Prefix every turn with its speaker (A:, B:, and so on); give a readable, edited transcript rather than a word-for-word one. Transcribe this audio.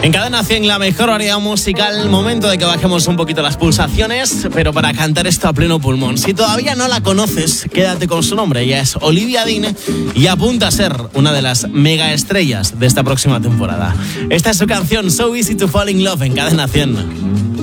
A: En Cadena 100, la mejor variedad musical. Momento de que bajemos un poquito las pulsaciones, pero para cantar esto a pleno pulmón. Si todavía no la conoces, quédate con su nombre. Ella es Olivia Dean y apunta a ser una de las mega estrellas de esta próxima temporada. Esta es su canción So Easy to Fall in Love en Cadena 100.